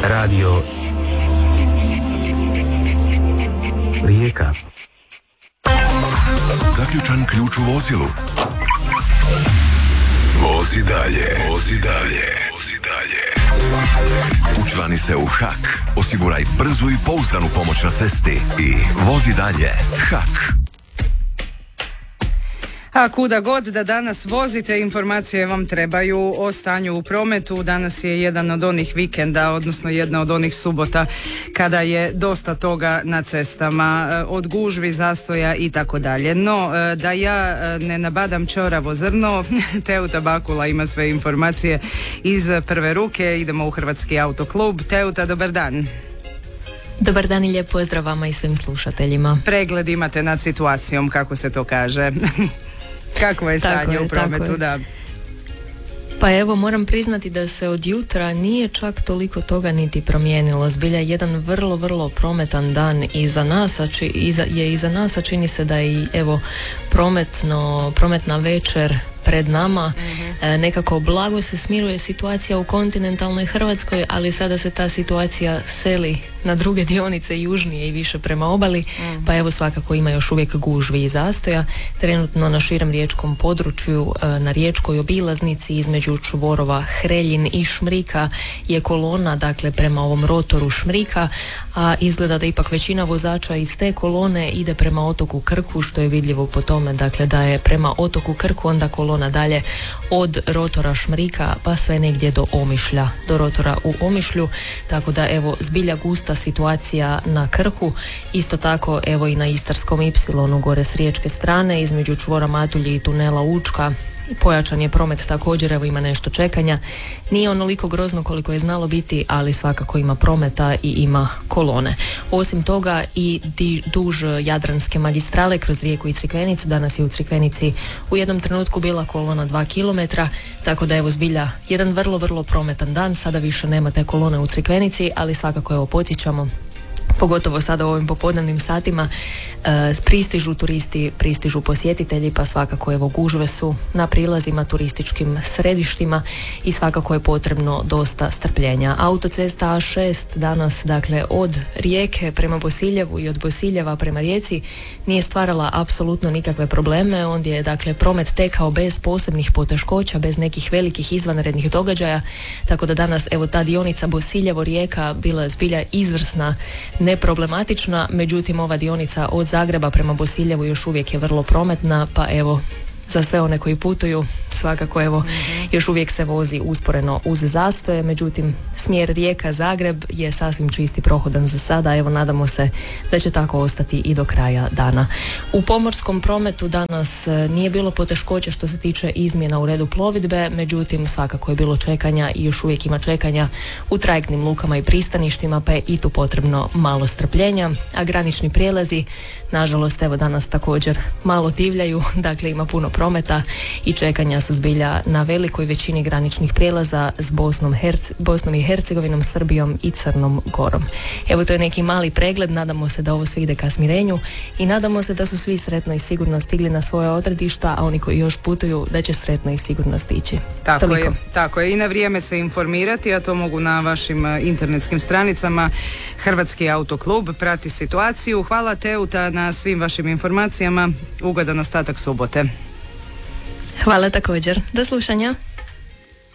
Radio Rijeka. Zaključan ključ u vozilu. Vozi dalje, vozi dalje, vozi dalje. Učlani se u HAK. Osiguraj brzu i pouzdanu pomoć na cesti i vozi dalje. HAK. A kuda god da danas vozite, informacije vam trebaju o stanju u prometu. Danas je jedan od onih vikenda, odnosno jedna od onih subota kada je dosta toga na cestama, od gužvi, zastoja i tako dalje. No, da ja ne nabadam ćoravo zrno, Teuta Bakula ima sve informacije iz prve ruke. Idemo u Hrvatski autoklub. Teuta, dobar dan. Dobar dan i lijep pozdrav vama i svim slušateljima. Pregled imate nad situacijom, kako se to kaže. Kakvo je stanje u prometu, da? Pa evo, moram priznati da se od jutra nije čak toliko toga niti promijenilo. Zbilja jedan vrlo, vrlo prometan dan iza nas, a čini se da i evo prometna večer pred nama. Nekako blago se smiruje situacija u kontinentalnoj Hrvatskoj, ali sada se ta situacija seli na druge dionice južnije i više prema obali, pa evo svakako ima još uvijek gužvi i zastoja. Trenutno na širem riječkom području, na riječkoj obilaznici između čvorova Hreljin i Šmrika je kolona, dakle prema ovom rotoru Šmrika, a izgleda da ipak većina vozača iz te kolone ide prema otoku Krku, što je vidljivo po tome, dakle da je prema otoku Krku onda kolona dalje od rotora Šmrika pa sve negdje do Omišlja, do rotora u Omišlju, tako da evo zbilja gusta situacija na Krku. Isto tako evo i na Istarskom Ipsilonu gore s riječke strane između čvora Matulji i tunela Učka pojačan je promet također, evo ima nešto čekanja. Nije onoliko grozno koliko je znalo biti, ali svakako ima prometa i ima kolone. Osim toga i duž Jadranske magistrale kroz Rijeku i Crikvenicu, danas je u Crikvenici u jednom trenutku bila kolona 2 km, tako da evo zbilja jedan vrlo, vrlo prometan dan. Sada više nema te kolone u Crikvenici, ali svakako evo podsjećamo, pogotovo sada u ovim popodnevnim satima, pristižu turisti, pristižu posjetitelji, pa svakako evo gužve su na prilazima turističkim središtima i svakako je potrebno dosta strpljenja. Autocesta A6 danas, dakle od Rijeke prema Bosiljevu i od Bosiljeva prema Rijeci nije stvarala apsolutno nikakve probleme. Ondje je dakle promet tekao bez posebnih poteškoća, bez nekih velikih izvanrednih događaja, tako da danas evo ta dionica Bosiljevo-Rijeka bila zbilja izvrsna, neproblematična, međutim ova dionica od Zagreba prema Bosiljevu još uvijek je vrlo prometna, pa evo za sve one koji putuju svakako evo još uvijek se vozi usporeno uz zastoje, međutim smjer Rijeka-Zagreb je sasvim čist i prohodan za sada, evo nadamo se da će tako ostati i do kraja dana. U pomorskom prometu danas nije bilo poteškoća što se tiče izmjena u redu plovidbe, međutim svakako je bilo čekanja i još uvijek ima čekanja u trajektnim lukama i pristaništima, pa je i tu potrebno malo strpljenja, a granični prijelazi nažalost evo danas također malo divljaju, dakle ima puno prometa i čekanja su zbilja na velikoj većini graničnih prijelaza s Bosnom i Hercegovinom, Srbijom i Crnom Gorom. Evo to je neki mali pregled, nadamo se da ovo sve ide ka smirenju i nadamo se da su svi sretno i sigurno stigli na svoje odredišta, a oni koji još putuju da će sretno i sigurno stići. Tako je i na vrijeme se informirati, a to mogu na vašim internetskim stranicama. Hrvatski autoklub prati situaciju. Hvala Teuta na svim vašim informacijama. Ugodan ostatak subote. Hvala također. Do slušanja.